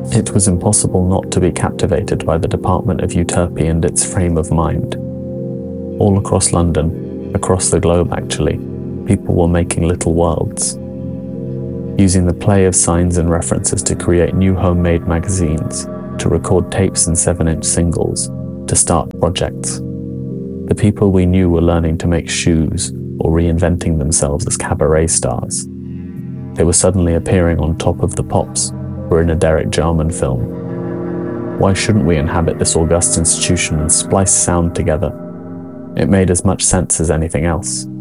It was impossible not to be captivated by the Department of Euterpe and its frame of mind. All across London, across the globe actually, people were making little worlds, using the play of signs and references to create new homemade magazines, to record tapes and 7-inch singles, to start projects. The people we knew were learning to make shoes or reinventing themselves as cabaret stars. They were suddenly appearing on Top of the Pops or in a Derek Jarman film. Why shouldn't we inhabit this august institution and splice sound together? It made as much sense as anything else.